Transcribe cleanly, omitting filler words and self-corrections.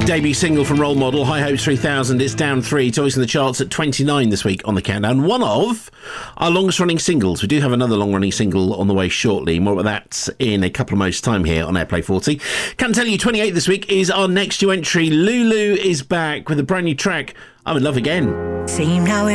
Debut single from Role Model, High Hopes 3000. It's down 3, toys in the charts at 29 this week on the countdown. One of our longest running singles. We do have another long running single on the way shortly. More about that in a couple of moments' time here on Airplay 40. Can tell you 28 this week is our next new entry. Lulu is back with a brand new track, I'm in Love Again. Seem now